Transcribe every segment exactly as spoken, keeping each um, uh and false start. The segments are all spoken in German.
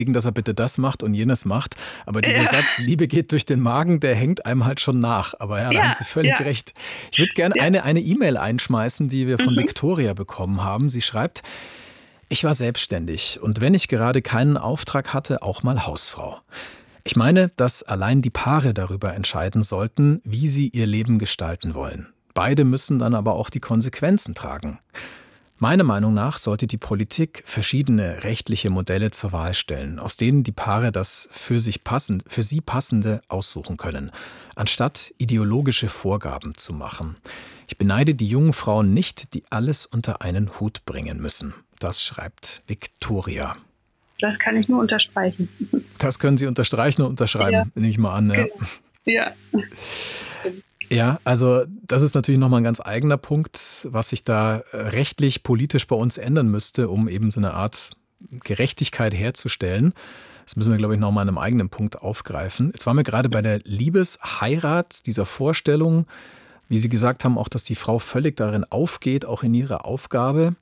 dass er bitte das macht und jenes macht. Aber dieser Ja. Satz, Liebe geht durch den Magen, der hängt einem halt schon nach. Aber ja, da haben Ja, Sie völlig ja. recht. Ich würde gerne Ja. eine eine E-Mail einschmeißen, die wir von Mhm. Viktoria bekommen haben. Sie schreibt: Ich war selbstständig und wenn ich gerade keinen Auftrag hatte, auch mal Hausfrau. Ich meine, dass allein die Paare darüber entscheiden sollten, wie sie ihr Leben gestalten wollen. Beide müssen dann aber auch die Konsequenzen tragen. Meiner Meinung nach sollte die Politik verschiedene rechtliche Modelle zur Wahl stellen, aus denen die Paare das für sich passend, für sie passende aussuchen können, anstatt ideologische Vorgaben zu machen. Ich beneide die jungen Frauen nicht, die alles unter einen Hut bringen müssen. Das schreibt Viktoria. Das kann ich nur unterstreichen. Das können Sie unterstreichen und unterschreiben, Ja, nehme ich mal an. Ja. genau. Ja, das stimmt. Ja, also das ist natürlich nochmal ein ganz eigener Punkt, was sich da äh, rechtlich, politisch bei uns ändern müsste, um eben so eine Art Gerechtigkeit herzustellen. Das müssen wir, glaube ich, nochmal an einem eigenen Punkt aufgreifen. Jetzt waren wir gerade bei der Liebesheirat, dieser Vorstellung, wie Sie gesagt haben, auch, dass die Frau völlig darin aufgeht, auch in ihrer Aufgabe.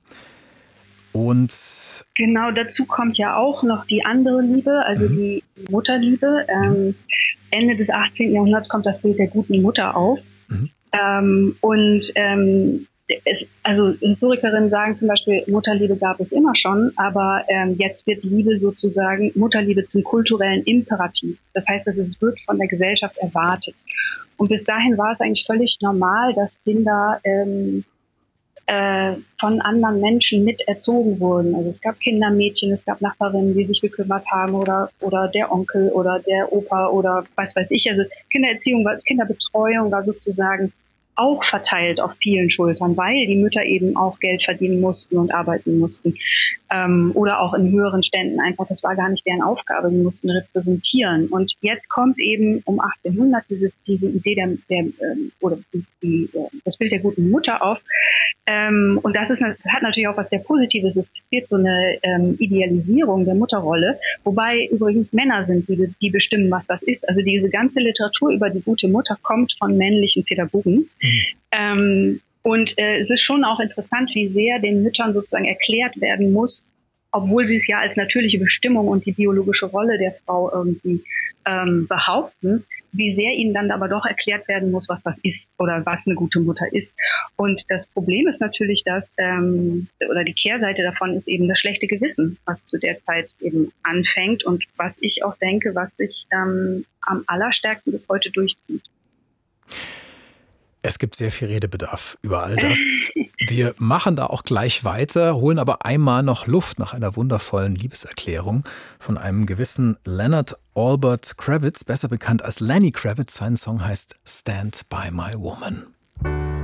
Und Genau, dazu kommt ja auch noch die andere Liebe, also Mhm. die Mutterliebe. Ähm, Ende des achtzehnten. Jahrhunderts kommt das Bild der guten Mutter auf. Mhm. Ähm, und ähm, es, also Historikerinnen sagen zum Beispiel, Mutterliebe gab es immer schon, aber ähm, jetzt wird Liebe sozusagen, Mutterliebe zum kulturellen Imperativ. Das heißt, dass es wird von der Gesellschaft erwartet. Und bis dahin war es eigentlich völlig normal, dass Kinder ähm, äh, von anderen Menschen mit erzogen wurden. Also es gab Kindermädchen, es gab Nachbarinnen, die sich gekümmert haben oder oder der Onkel oder der Opa oder was weiß ich. Also Kindererziehung, war, Kinderbetreuung war sozusagen auch verteilt auf vielen Schultern, weil die Mütter eben auch Geld verdienen mussten und arbeiten mussten. Ähm, oder auch in höheren Ständen einfach, das war gar nicht deren Aufgabe, sie mussten repräsentieren. Und jetzt kommt eben um achtzehnhundert diese, diese Idee der, der ähm, oder die, die, das Bild der guten Mutter auf. Ähm, und das, ist, das hat natürlich auch was sehr Positives. Es wird so eine ähm, Idealisierung der Mutterrolle, wobei übrigens Männer sind, die, die bestimmen, was das ist. Also diese ganze Literatur über die gute Mutter kommt von männlichen Pädagogen. Mhm. Ähm, und äh, es ist schon auch interessant, wie sehr den Müttern sozusagen erklärt werden muss, obwohl sie es ja als natürliche Bestimmung und die biologische Rolle der Frau irgendwie ähm, behaupten, wie sehr ihnen dann aber doch erklärt werden muss, was das ist oder was eine gute Mutter ist. Und das Problem ist natürlich, dass, ähm, oder die Kehrseite davon ist eben das schlechte Gewissen, was zu der Zeit eben anfängt und was ich auch denke, was sich ähm, am allerstärksten bis heute durchzieht. Es gibt sehr viel Redebedarf über all das. Wir machen da auch gleich weiter, holen aber einmal noch Luft nach einer wundervollen Liebeserklärung von einem gewissen Leonard Albert Kravitz, besser bekannt als Lenny Kravitz. Sein Song heißt Stand by My Woman.